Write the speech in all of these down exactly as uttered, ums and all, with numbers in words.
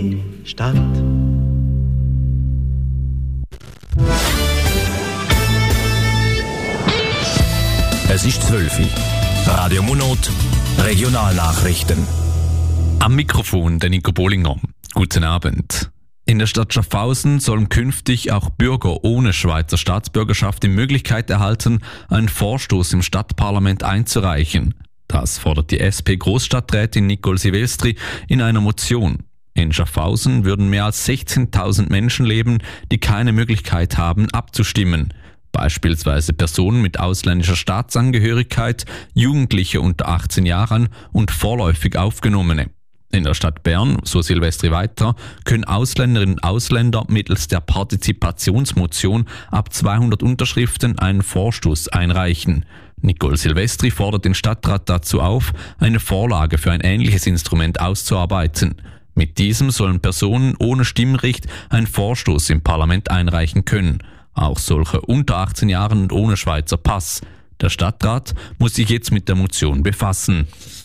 Stadt. Es ist zwölf Uhr. Radio Munot, Regionalnachrichten. Am Mikrofon der Nico Bollinger. Guten Abend. In der Stadt Schaffhausen sollen künftig auch Bürger ohne Schweizer Staatsbürgerschaft die Möglichkeit erhalten, einen Vorstoß im Stadtparlament einzureichen. Das fordert die S P-Großstadträtin Nicole Silvestri in einer Motion. In Schaffhausen würden mehr als sechzehntausend Menschen leben, die keine Möglichkeit haben, abzustimmen. Beispielsweise Personen mit ausländischer Staatsangehörigkeit, Jugendliche unter achtzehn Jahren und vorläufig Aufgenommene. In der Stadt Bern, so Silvestri weiter, können Ausländerinnen und Ausländer mittels der Partizipationsmotion ab zweihundert Unterschriften einen Vorstoß einreichen. Nicole Silvestri fordert den Stadtrat dazu auf, eine Vorlage für ein ähnliches Instrument auszuarbeiten. Mit diesem sollen Personen ohne Stimmrecht einen Vorstoß im Parlament einreichen können. Auch solche unter achtzehn Jahren und ohne Schweizer Pass. Der Stadtrat muss sich jetzt mit der Motion befassen.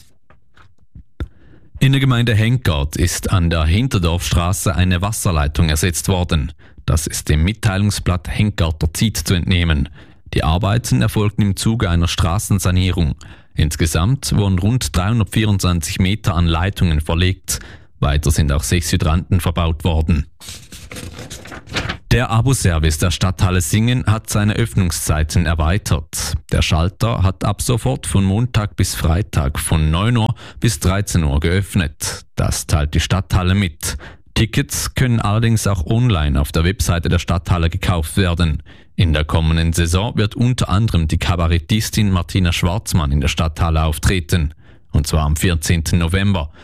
In der Gemeinde Henkgart ist an der Hinterdorfstraße eine Wasserleitung ersetzt worden. Das ist dem Mitteilungsblatt Henkgarter Zeit zu entnehmen. Die Arbeiten erfolgten im Zuge einer Straßensanierung. Insgesamt wurden rund dreihundertvierundzwanzig Meter an Leitungen verlegt. Weiter sind auch sechs Hydranten verbaut worden. Der Abo-Service der Stadthalle Singen hat seine Öffnungszeiten erweitert. Der Schalter hat ab sofort von Montag bis Freitag von neun Uhr bis dreizehn Uhr geöffnet. Das teilt die Stadthalle mit. Tickets können allerdings auch online auf der Webseite der Stadthalle gekauft werden. In der kommenden Saison wird unter anderem die Kabarettistin Martina Schwarzmann in der Stadthalle auftreten. Und zwar am vierzehnten November.